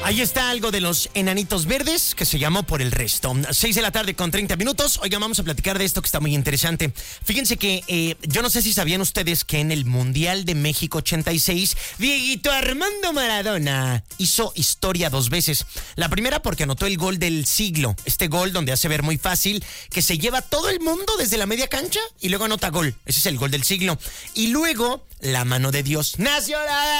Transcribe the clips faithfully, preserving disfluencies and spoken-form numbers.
Ahí está algo de los enanitos verdes que se llamó Por el Resto. seis de la tarde con treinta minutos. Oigan, vamos a platicar de esto que está muy interesante. Fíjense que eh, yo no sé si sabían ustedes que en el Mundial de México ochenta y seis, Dieguito Armando Maradona hizo historia dos veces. La primera porque anotó el gol del siglo. Este gol donde hace ver muy fácil que se lleva todo el mundo desde la media cancha y luego anota gol. Ese es el gol del siglo. Y luego la mano de Dios. Nació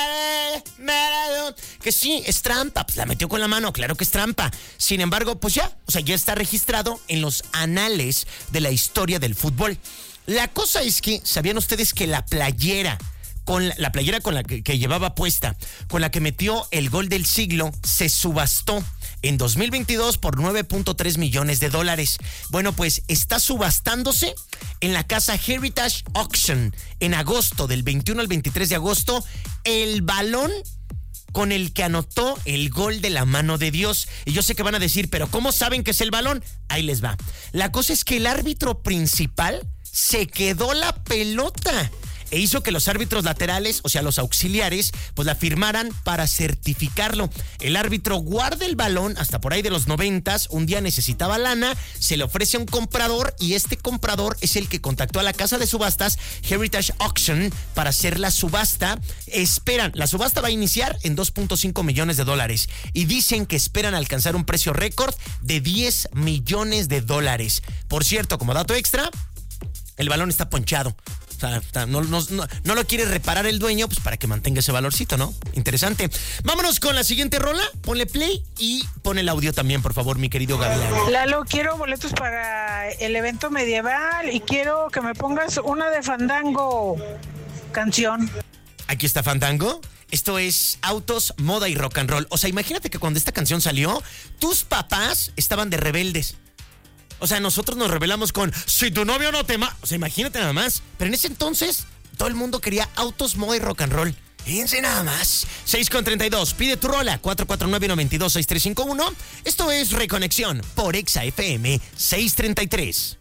la Maradona. Que sí, es trampa. Pues la metió con la mano, claro que es trampa. Sin embargo, pues ya, o sea, ya está registrado en los anales de la historia del fútbol. La cosa es que, ¿sabían ustedes que la playera, con la, la playera con la que, que llevaba puesta, con la que metió el gol del siglo, se subastó en dos mil veintidós por nueve punto tres millones de dólares? Bueno, pues está subastándose en la casa Heritage Auction en agosto, del veintiuno al veintitrés de agosto, el balón con el que anotó el gol de la mano de Dios. Y yo sé que van a decir, ¿pero cómo saben que es el balón? Ahí les va. La cosa es que el árbitro principal se quedó la pelota e hizo que los árbitros laterales, o sea, los auxiliares, pues la firmaran para certificarlo. El árbitro guarda el balón hasta por ahí de los noventas. Un día necesitaba lana, se le ofrece a un comprador y este comprador es el que contactó a la casa de subastas Heritage Auction para hacer la subasta. Esperan, la subasta va a iniciar en dos punto cinco millones de dólares y dicen que esperan alcanzar un precio récord de diez millones de dólares. Por cierto, como dato extra, el balón está ponchado. O sea, no, no, no, no lo quiere reparar el dueño, pues para que mantenga ese valorcito, ¿no? Interesante. Vámonos con la siguiente rola. Ponle play y pon el audio también, por favor, mi querido Gabriel. Lalo, quiero boletos para el evento medieval y quiero que me pongas una de Fandango. Canción. Aquí está Fandango. Esto es autos, moda y rock and roll. O sea, imagínate que cuando esta canción salió, tus papás estaban de rebeldes. O sea, nosotros nos rebelamos con si tu novio no te ma... O sea, imagínate nada más. Pero en ese entonces, todo el mundo quería autos, moda y rock and roll. Fíjense nada más. seis con treinta y dos. Pide tu rola. cuatro cuatro nueve, nueve dos, seis tres cinco uno. Esto es Reconexión por Exa F M seiscientos treinta y tres.